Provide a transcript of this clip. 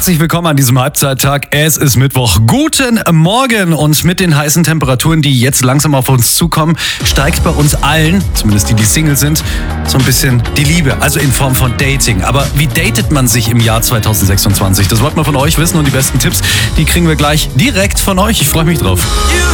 Herzlich willkommen an diesem Halbzeittag. Es ist Mittwoch. Guten Morgen. Und mit den heißen Temperaturen, die jetzt langsam auf uns zukommen, steigt bei uns allen, zumindest die Single sind, so ein bisschen die Liebe. Also in Form von Dating. Aber wie datet man sich im Jahr 2026? Das wollten wir von euch wissen und die besten Tipps, die kriegen wir gleich direkt von euch. Ich freue mich drauf.